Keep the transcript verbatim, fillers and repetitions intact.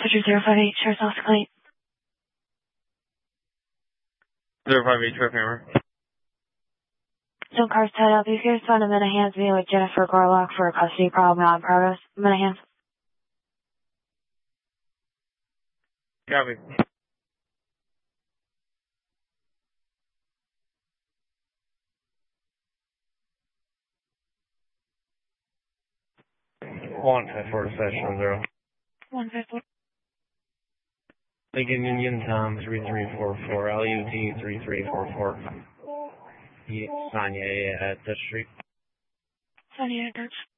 Switcher zero five eight, Sheriff's Office Clay. zero five eight, Sheriff Hammer. Some cars tied up. You guys found a Minahans meeting with Jennifer Gorlock for a custody problem out in progress. Minahans. Copy. One five four session zero. One five four. Lincoln Union Tom three three four four L U T three three four four. Yeah, Sonia at the street. Sonia at Dutch.